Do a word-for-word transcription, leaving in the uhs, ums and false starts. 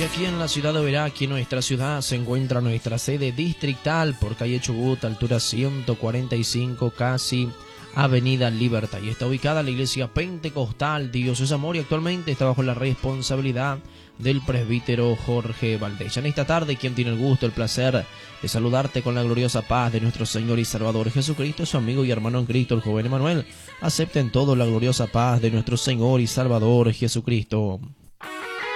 aquí en la ciudad de Oberá, aquí en nuestra ciudad, se encuentra nuestra sede distrital por calle Chubut, altura ciento cuarenta y cinco, casi Avenida Libertad. Y está ubicada la iglesia pentecostal Dios es Amor y actualmente está bajo la responsabilidad del presbítero Jorge Valdés. En esta tarde, quien tiene el gusto, el placer de saludarte con la gloriosa paz de nuestro Señor y Salvador Jesucristo, su amigo y hermano en Cristo, el joven Emanuel. Acepten todo la gloriosa paz de nuestro Señor y Salvador Jesucristo.